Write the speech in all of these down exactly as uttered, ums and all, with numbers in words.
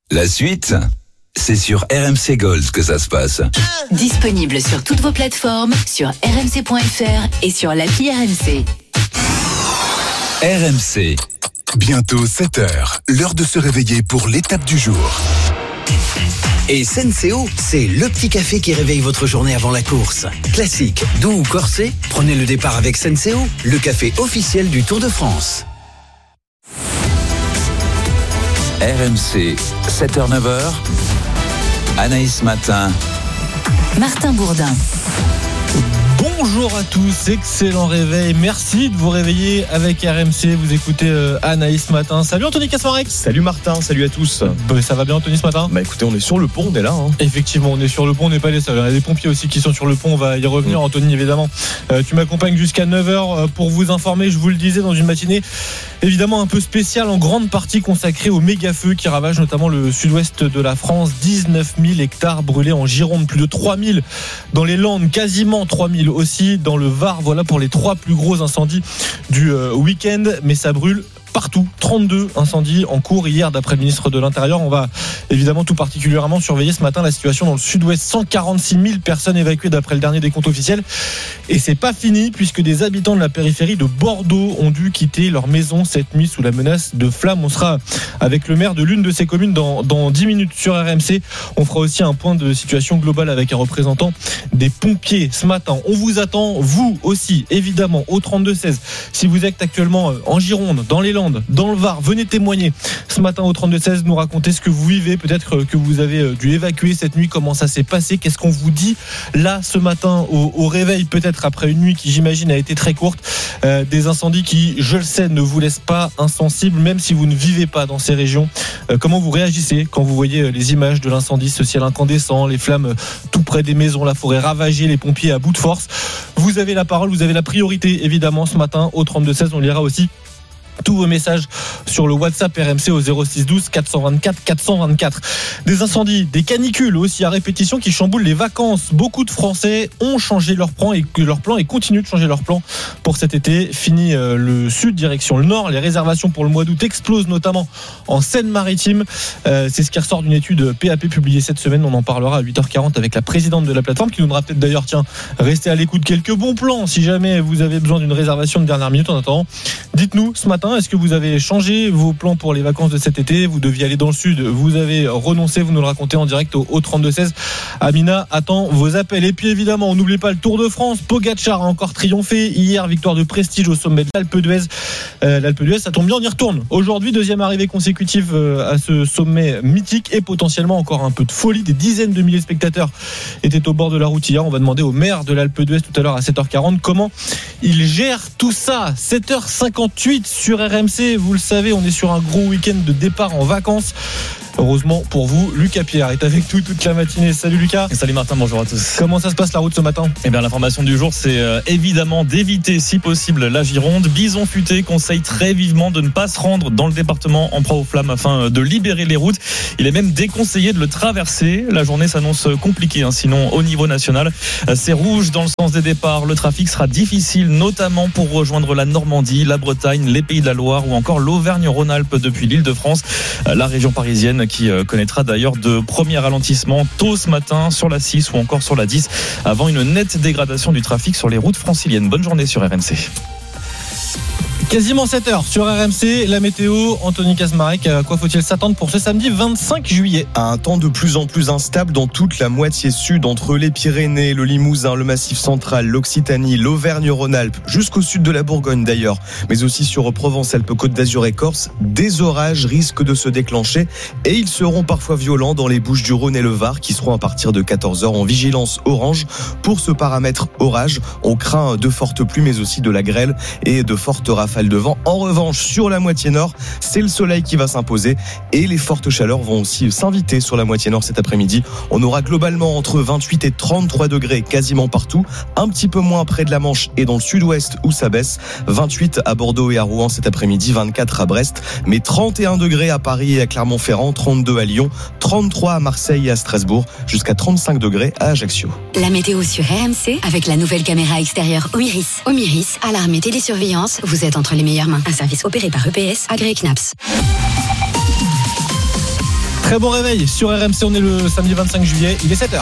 La suite, c'est sur R M C Gold que ça se passe. Disponible sur toutes vos plateformes, sur r m c point f r et sur l'appli R M C. R M C. Bientôt sept heures, l'heure de se réveiller pour l'étape du jour. Et Senseo, c'est le petit café qui réveille votre journée avant la course. Classique, doux ou corsé, prenez le départ avec Senseo, le café officiel du Tour de France. R M C, sept heures neuf heures. Anaïs Matin. Martin Bourdin. Bonjour à tous, excellent réveil. Merci de vous réveiller avec R M C. Vous écoutez euh, Anaïs Matin. Salut Anthony Kasmarek. Salut Martin, salut à tous. Bah, ça va bien Anthony ce matin? Bah écoutez, on est sur le pont, on est là. Hein. Effectivement, on est sur le pont, on n'est pas les seuls. Il y a des pompiers aussi qui sont sur le pont, on va y revenir. Mmh. Anthony, évidemment, euh, tu m'accompagnes jusqu'à neuf heures pour vous informer. Je vous le disais, dans une matinée évidemment un peu spéciale, en grande partie consacrée aux méga-feux qui ravagent notamment le sud-ouest de la France. dix-neuf mille hectares brûlés en Gironde, plus de trois mille dans les Landes, quasiment trois mille aussi dans le Var. Voilà pour les trois plus gros incendies du euh, week-end, mais ça brûle partout. trente-deux incendies en cours hier d'après le ministre de l'Intérieur. On va évidemment tout particulièrement surveiller ce matin la situation dans le sud-ouest. cent quarante-six mille personnes évacuées d'après le dernier décompte officiel. Et c'est pas fini puisque des habitants de la périphérie de Bordeaux ont dû quitter leur maison cette nuit sous la menace de flammes. On sera avec le maire de l'une de ces communes dans, dans dix minutes sur R M C. On fera aussi un point de situation globale avec un représentant des pompiers ce matin. On vous attend, vous aussi, évidemment, au trente-deux seize. Si vous êtes actuellement en Gironde, dans les Landes, dans le Var, venez témoigner ce matin au trente-deux seize, nous raconter ce que vous vivez, peut-être que vous avez dû évacuer cette nuit, comment ça s'est passé, qu'est-ce qu'on vous dit là ce matin au, au réveil, peut-être après une nuit qui j'imagine a été très courte, euh, des incendies qui, je le sais, ne vous laissent pas insensibles, même si vous ne vivez pas dans ces régions. Euh, comment vous réagissez quand vous voyez les images de l'incendie, ce ciel incandescent, les flammes tout près des maisons, la forêt ravagée, les pompiers à bout de force? Vous avez la parole, vous avez la priorité évidemment ce matin au trente-deux seize. On lira aussi tous vos messages sur le WhatsApp R M C au zéro six douze quatre cent vingt-quatre quatre cent vingt-quatre. Des incendies, des canicules aussi à répétition qui chamboulent les vacances. Beaucoup de Français ont changé leur plan et leur plan et continuent de changer leur plan pour cet été. Fini euh, le sud, direction le nord. Les réservations pour le mois d'août explosent notamment en Seine-Maritime. Euh, c'est ce qui ressort d'une étude P A P publiée cette semaine. On en parlera à huit heures quarante avec la présidente de la plateforme qui nous donnera peut-être d'ailleurs, tiens, restez à l'écoute, quelques bons plans si jamais vous avez besoin d'une réservation de dernière minute. En attendant, dites-nous ce matin, est-ce que vous avez changé vos plans pour les vacances de cet été? Vous deviez aller dans le sud, vous avez renoncé, vous nous le racontez en direct au, au trente-deux seize. Amina attend vos appels. Et puis évidemment, on n'oublie pas le Tour de France. Pogacar a encore triomphé hier, victoire de prestige au sommet de l'Alpe d'Huez. Euh, L'Alpe d'Huez, ça tombe bien, on y retourne. Aujourd'hui, deuxième arrivée consécutive euh, à ce sommet mythique et potentiellement encore un peu de folie. Des dizaines de milliers de spectateurs étaient au bord de la route hier. On va demander au maire de l'Alpe d'Huez tout à l'heure à sept heures quarante comment il gère tout ça. sept heures cinquante-huit sur R M C. Vous le savez, on est sur un gros week-end de départ en vacances. Heureusement pour vous, Lucas Pierre est avec nous toute la matinée. Salut Lucas. Et salut Martin, bonjour à tous. Comment ça se passe la route ce matin? Eh bien l'information du jour, c'est euh, évidemment d'éviter si possible la Gironde. Bison Futé conseille très vivement de ne pas se rendre dans le département en proie aux flammes afin de libérer les routes. Il est même déconseillé de le traverser. La journée s'annonce compliquée, hein, sinon au niveau national. C'est rouge dans le sens des départs. Le trafic sera difficile, notamment pour rejoindre la Normandie, la Bretagne, les Pays de la Loire ou encore l'Auvergne-Rhône-Alpes depuis l'Île-de-France. La région parisienne qui connaîtra d'ailleurs de premiers ralentissements tôt ce matin sur la six ou encore sur la dix avant une nette dégradation du trafic sur les routes franciliennes. Bonne journée sur R M C. Quasiment sept heures sur R M C, la météo, Anthony Kasmarek, à quoi faut-il s'attendre pour ce samedi vingt-cinq juillet? À un temps de plus en plus instable dans toute la moitié sud, entre les Pyrénées, le Limousin, le Massif central, l'Occitanie, l'Auvergne-Rhône-Alpes, jusqu'au sud de la Bourgogne d'ailleurs, mais aussi sur Provence-Alpes-Côte d'Azur et Corse. Des orages risquent de se déclencher et ils seront parfois violents dans les Bouches-du-Rhône et le Var qui seront à partir de quatorze heures en vigilance orange. Pour ce paramètre orage, on craint de fortes pluies mais aussi de la grêle et de fortes rafales de vent. En revanche, sur la moitié nord, c'est le soleil qui va s'imposer et les fortes chaleurs vont aussi s'inviter sur la moitié nord cet après-midi. On aura globalement entre vingt-huit et trente-trois degrés quasiment partout, un petit peu moins près de la Manche et dans le sud-ouest où ça baisse. vingt-huit à Bordeaux et à Rouen cet après-midi, vingt-quatre à Brest, mais trente et un degrés à Paris et à Clermont-Ferrand, trente-deux à Lyon, trente-trois à Marseille et à Strasbourg, jusqu'à trente-cinq degrés à Ajaccio. La météo sur R M C avec la nouvelle caméra extérieure Omiris. Omiris, alarme et télésurveillance, vous êtes entre les meilleures mains. Un service opéré par E P S, agréé C N A P S. Très bon réveil sur R M C, on est le samedi vingt-cinq juillet, il est sept heures.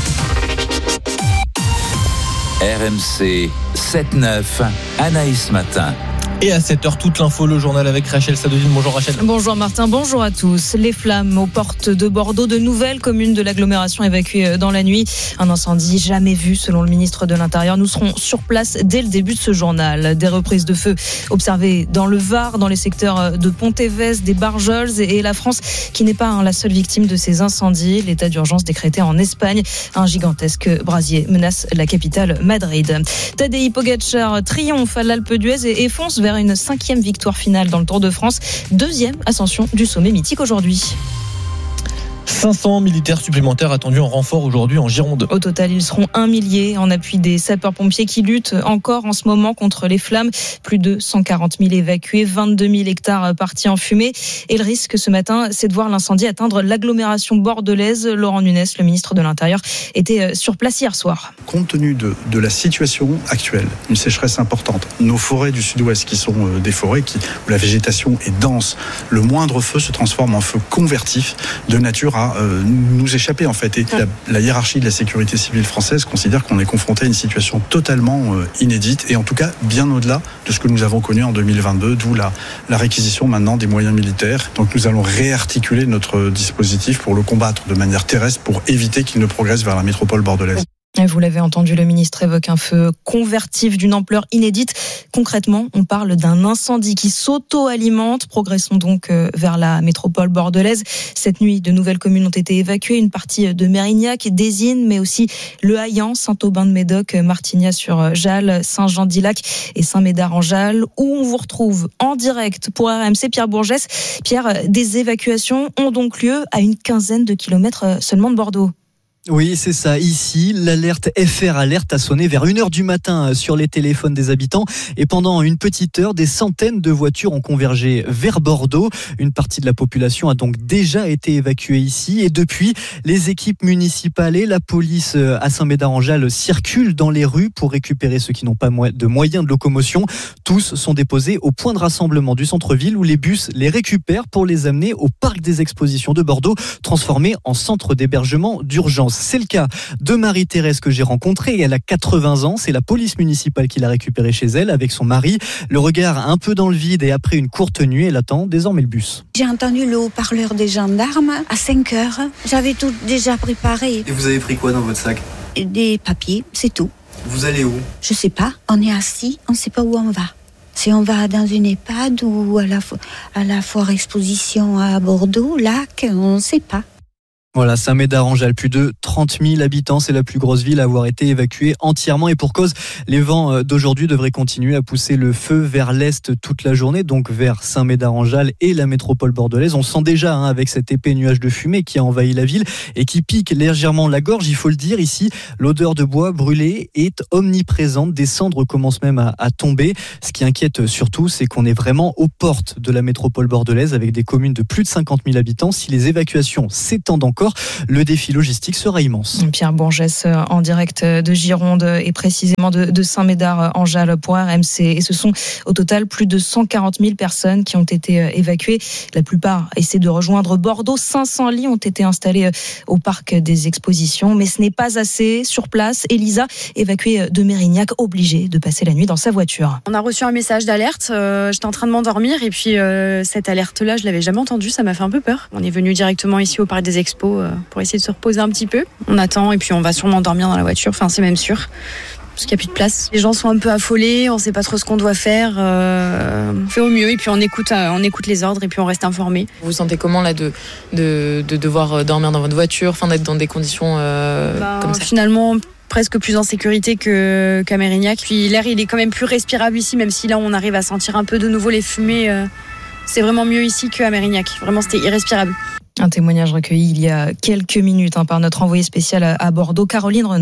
R M C sept neuf, Anaïs Matin. Et à sept heures, toute l'info, le journal avec Rachel Sadodine. Bonjour Rachel. Bonjour Martin, bonjour à tous. Les flammes aux portes de Bordeaux, de nouvelles communes de l'agglomération évacuées dans la nuit. Un incendie jamais vu selon le ministre de l'Intérieur. Nous serons sur place dès le début de ce journal. Des reprises de feu observées dans le Var, dans les secteurs de Pontévez, des Barjols et la France qui n'est pas la seule victime de ces incendies. L'état d'urgence décrété en Espagne. Un gigantesque brasier menace la capitale Madrid. Tadej Pogačar triomphe à l'Alpe d'Huez et fonce vers une cinquième victoire finale dans le Tour de France. Deuxième ascension du sommet mythique aujourd'hui. cinq cents militaires supplémentaires attendus en renfort aujourd'hui en Gironde. Au total, ils seront un millier en appui des sapeurs-pompiers qui luttent encore en ce moment contre les flammes. Plus de cent quarante mille évacués, vingt-deux mille hectares partis en fumée. Et le risque ce matin, c'est de voir l'incendie atteindre l'agglomération bordelaise. Laurent Nunez, le ministre de l'Intérieur, était sur place hier soir. Compte tenu de, de la situation actuelle, une sécheresse importante, nos forêts du sud-ouest qui sont des forêts qui, où la végétation est dense, le moindre feu se transforme en feu convertif de nature à euh, nous échapper en fait. Et la, la hiérarchie de la sécurité civile française considère qu'on est confronté à une situation totalement euh, inédite et en tout cas bien au-delà de ce que nous avons connu en deux mille vingt-deux, d'où la, la réquisition maintenant des moyens militaires. Donc nous allons réarticuler notre dispositif pour le combattre de manière terrestre pour éviter qu'il ne progresse vers la métropole bordelaise. Vous l'avez entendu, le ministre évoque un feu convertif d'une ampleur inédite. Concrètement, on parle d'un incendie qui s'auto-alimente. Progressons donc vers la métropole bordelaise. Cette nuit, de nouvelles communes ont été évacuées. Une partie de Mérignac, d'Ésine, mais aussi Le Haillan, Saint-Aubin-de-Médoc, Martignas-sur-Jalles, Saint-Jean-d'Ilac et Saint-Médard-en-Jalles, où on vous retrouve en direct pour R M C, Pierre Bourgès. Pierre, des évacuations ont donc lieu à une quinzaine de kilomètres seulement de Bordeaux. Oui, c'est ça. Ici, l'alerte F R Alerte a sonné vers une heure du matin sur les téléphones des habitants. Et pendant une petite heure, des centaines de voitures ont convergé vers Bordeaux. Une partie de la population a donc déjà été évacuée ici. Et depuis, les équipes municipales et la police à Saint-Médard-en-Jalles circulent dans les rues pour récupérer ceux qui n'ont pas de moyens de locomotion. Tous sont déposés au point de rassemblement du centre-ville où les bus les récupèrent pour les amener au parc des expositions de Bordeaux, transformé en centre d'hébergement d'urgence. C'est le cas de Marie-Thérèse que j'ai rencontrée. Elle a quatre-vingts ans. C'est la police municipale qui l'a récupérée chez elle avec son mari. Le regard un peu dans le vide et après une courte nuit, elle attend désormais le bus. J'ai entendu le haut-parleur des gendarmes à cinq heures. J'avais tout déjà préparé. Et vous avez pris quoi dans votre sac ? Des papiers, c'est tout. Vous allez où ? Je sais pas. On est assis, on sait pas où on va. Si on va dans une EHPAD ou à la, fo- à la foire exposition à Bordeaux, Lac, on sait pas. Voilà, Saint-Médard-en-Jalles, plus de trente mille habitants, c'est la plus grosse ville à avoir été évacuée entièrement et pour cause, les vents d'aujourd'hui devraient continuer à pousser le feu vers l'est toute la journée, donc vers Saint-Médard-en-Jalles et la métropole bordelaise. On sent déjà hein, avec cet épais nuage de fumée qui a envahi la ville et qui pique légèrement la gorge, il faut le dire, ici, l'odeur de bois brûlé est omniprésente, des cendres commencent même à, à tomber. Ce qui inquiète surtout, c'est qu'on est vraiment aux portes de la métropole bordelaise avec des communes de plus de cinquante mille habitants. Si les évacuations s'étendent encore, le défi logistique sera immense. Pierre Bourgès en direct de Gironde et précisément de, de Saint-Médard-en-Jalles pour R M C. Et ce sont au total plus de cent quarante mille personnes qui ont été évacuées. La plupart essaient de rejoindre Bordeaux. cinq cents lits ont été installés au parc des expositions. Mais ce n'est pas assez. Sur place, Elisa, évacuée de Mérignac, obligée de passer la nuit dans sa voiture. On a reçu un message d'alerte. Euh, j'étais en train de m'endormir et puis euh, cette alerte-là, je l'avais jamais entendue. Ça m'a fait un peu peur. On est venu directement ici au parc des expos pour essayer de se reposer un petit peu. On attend et puis on va sûrement dormir dans la voiture, enfin c'est même sûr, parce qu'il n'y a plus de place. Les gens sont un peu affolés, on ne sait pas trop ce qu'on doit faire. Euh, on fait au mieux et puis on écoute, on écoute les ordres et puis on reste informé. Vous vous sentez comment là de, de, de devoir dormir dans votre voiture, enfin d'être dans des conditions euh, ben, comme ça ? Finalement, presque plus en sécurité que, qu'à Mérignac. Puis l'air il est quand même plus respirable ici, même si là on arrive à sentir un peu de nouveau les fumées. Euh, c'est vraiment mieux ici qu'à Mérignac. Vraiment c'était irrespirable. Un témoignage recueilli il y a quelques minutes hein, par notre envoyée spéciale à Bordeaux, Caroline Renaud.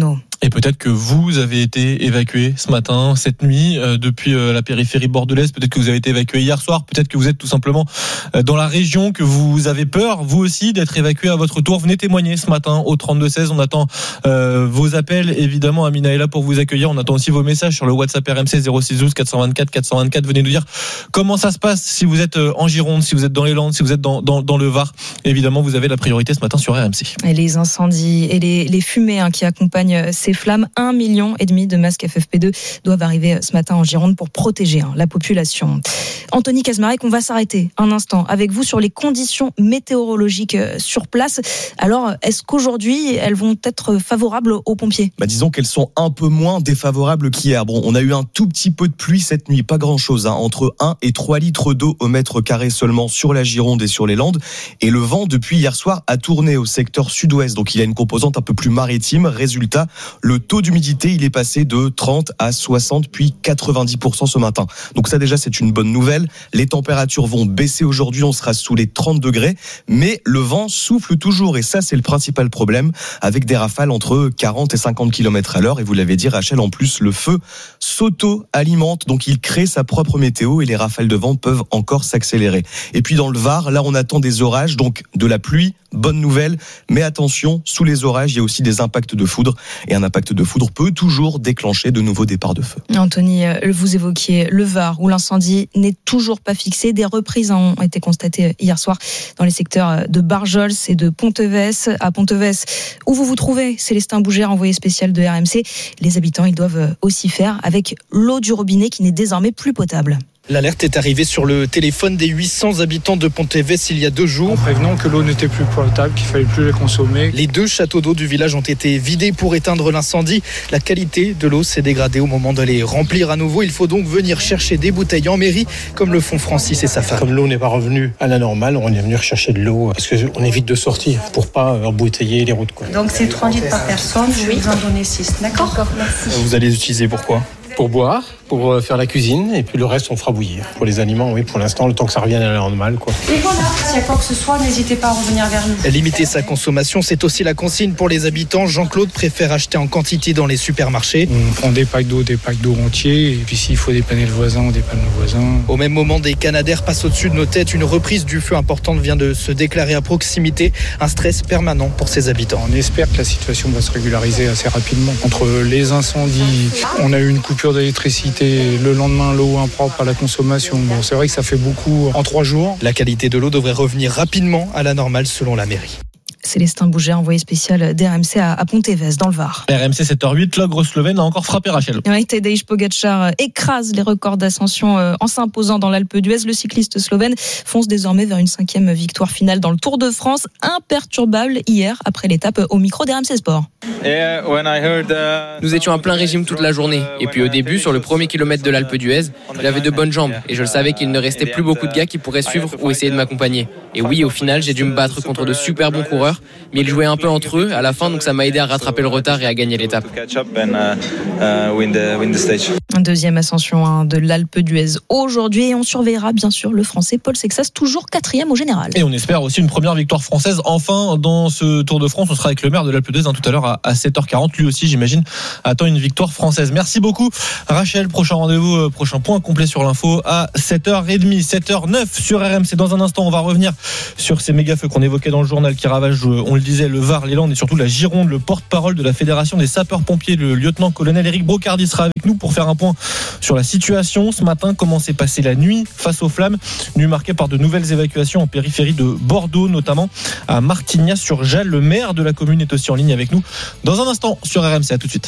Et peut-être que vous avez été évacué ce matin, cette nuit, euh, depuis euh, la périphérie bordelaise. Peut-être que vous avez été évacué hier soir. Peut-être que vous êtes tout simplement euh, dans la région, que vous avez peur, vous aussi, d'être évacué à votre tour. Venez témoigner ce matin au trente-deux seize. On attend euh, vos appels. Évidemment, Amina est là pour vous accueillir. On attend aussi vos messages sur le WhatsApp R M C zéro six douze quatre cent vingt-quatre quatre cent vingt-quatre. Venez nous dire comment ça se passe si vous êtes en Gironde, si vous êtes dans les Landes, si vous êtes dans, dans, dans le Var. Évidemment, vous avez la priorité ce matin sur R M C. Et les incendies et les, les fumées hein, qui accompagnent ces flammes, un million et demi de masques F F P deux doivent arriver ce matin en Gironde pour protéger hein, la population. Anthony Kazmarek, on va s'arrêter un instant avec vous sur les conditions météorologiques sur place. Alors, est-ce qu'aujourd'hui, elles vont être favorables aux pompiers ? Bah, disons qu'elles sont un peu moins défavorables qu'hier. Bon, on a eu un tout petit peu de pluie cette nuit, pas grand-chose, hein, entre un et trois litres d'eau au mètre carré seulement sur la Gironde et sur les Landes. Et le vent, depuis hier soir, a tourné au secteur sud-ouest. Donc, il a une composante un peu plus maritime. Résultat, le taux d'humidité, il est passé de trente à soixante, puis quatre-vingt-dix pour cent ce matin. Donc ça, déjà, c'est une bonne nouvelle. Les températures vont baisser aujourd'hui. On sera sous les trente degrés. Mais le vent souffle toujours. Et ça, c'est le principal problème, avec des rafales entre quarante et cinquante kilomètres à l'heure. Et vous l'avez dit, Rachel, en plus, le feu s'auto-alimente. Donc, il crée sa propre météo et les rafales de vent peuvent encore s'accélérer. Et puis, dans le Var, là, on attend des orages, donc de la pluie. Bonne nouvelle, mais attention, sous les orages, il y a aussi des impacts de foudre. Et un impact de foudre peut toujours déclencher de nouveaux départs de feu. Anthony, vous évoquiez le Var, où l'incendie n'est toujours pas fixé. Des reprises ont été constatées hier soir dans les secteurs de Barjols et de Pontevès. À Pontevès, où vous vous trouvez, Célestin Bougère, envoyé spécial de R M C. Les habitants, ils doivent aussi faire avec l'eau du robinet qui n'est désormais plus potable. L'alerte est arrivée sur le téléphone des huit cents habitants de Pontevès il y a deux jours. En prévenant que l'eau n'était plus potable, qu'il fallait plus la consommer. Les deux châteaux d'eau du village ont été vidés pour éteindre l'incendie. La qualité de l'eau s'est dégradée au moment de les remplir à nouveau. Il faut donc venir chercher des bouteilles en mairie, comme le font Francis et sa femme. Comme l'eau n'est pas revenue à la normale, on est venu chercher de l'eau parce qu'on évite de sortir pour pas embouteiller les routes, quoi. Donc c'est trois litres par personne, je vais vous en donner six, d'accord ? D'accord, merci. Vous allez les utiliser pourquoi ? Pour boire, pour faire la cuisine, et puis le reste on fera bouillir. Pour les aliments, oui, pour l'instant, le temps que ça revienne à la normale, quoi. Et voilà, s'il y a quoi que ce soit, n'hésitez pas à revenir vers nous. Limiter sa consommation, c'est aussi la consigne pour les habitants. Jean-Claude préfère acheter en quantité dans les supermarchés. On prend des packs d'eau, des packs d'eau entiers, et puis s'il faut dépanner le voisin, on dépanne le voisin. Au même moment, des canadaires passent au-dessus de nos têtes. Une reprise du feu importante vient de se déclarer à proximité. Un stress permanent pour ses habitants. On espère que la situation va se régulariser assez rapidement. Entre les incendies, on a eu une coupure d'électricité, le lendemain l'eau impropre à la consommation. Bon, c'est vrai que ça fait beaucoup en trois jours. La qualité de l'eau devrait revenir rapidement à la normale selon la mairie. Célestin Bougère, envoyé spécial d'R M C à Pontevès, dans le Var. R M C sept heures huit, l'ogre slovène a encore frappé, Rachel. Oui, Tadej Pogačar écrase les records d'ascension en s'imposant dans l'Alpe d'Huez. Le cycliste slovène fonce désormais vers une cinquième victoire finale dans le Tour de France, imperturbable hier après l'étape au micro d'R M C Sport. Nous étions à plein régime toute la journée. Et puis au début, sur le premier kilomètre de l'Alpe d'Huez, j'avais de bonnes jambes et je le savais qu'il ne restait plus beaucoup de gars qui pourraient suivre ou essayer de m'accompagner. Et oui, au final, j'ai dû me battre contre de super bons coureurs, mais ils jouaient un peu entre eux à la fin, donc ça m'a aidé à rattraper le retard et à gagner l'étape. Deuxième ascension hein, de l'Alpe d'Huez aujourd'hui, et on surveillera bien sûr le Français Paul Sexas, toujours quatrième au général. Et on espère aussi une première victoire française enfin dans ce Tour de France. On sera avec le maire de l'Alpe d'Huez hein, tout à l'heure à, à sept heures quarante. Lui aussi, j'imagine, attend une victoire française. Merci beaucoup, Rachel. Prochain rendez-vous, euh, prochain point complet sur l'info à sept heures trente, sept heures neuf sur R M C. Dans un instant, on va revenir sur ces méga feux qu'on évoquait dans le journal qui ravagent, euh, on le disait, le Var, les Landes et surtout la Gironde. Le porte-parole de la Fédération des sapeurs-pompiers, le lieutenant-colonel Éric Brocardi, sera avec nous pour faire un point sur la situation ce matin. Comment s'est passée la nuit face aux flammes, nuit marquée par de nouvelles évacuations en périphérie de Bordeaux, notamment à Martignas-sur-Jalles. Le maire de la commune est aussi en ligne avec nous dans un instant sur R M C. À tout de suite.